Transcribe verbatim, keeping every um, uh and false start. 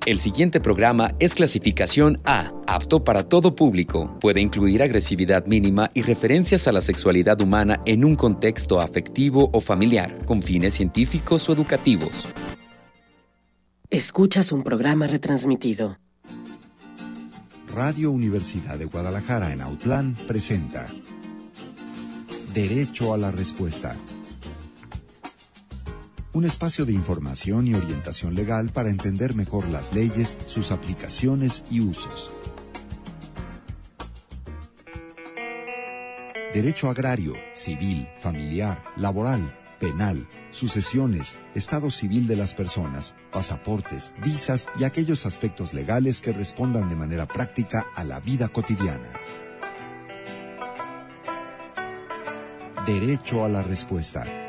El siguiente programa es clasificación A, apto para todo público. Puede incluir agresividad mínima y referencias a la sexualidad humana en un contexto afectivo o familiar, con fines científicos o educativos. Escuchas un programa retransmitido. Radio Universidad de Guadalajara en Autlán presenta Derecho a la Respuesta. Un espacio de información y orientación legal para entender mejor las leyes, sus aplicaciones y usos. Derecho agrario, civil, familiar, laboral, penal, sucesiones, estado civil de las personas, pasaportes, visas y aquellos aspectos legales que respondan de manera práctica a la vida cotidiana. Derecho a la Respuesta.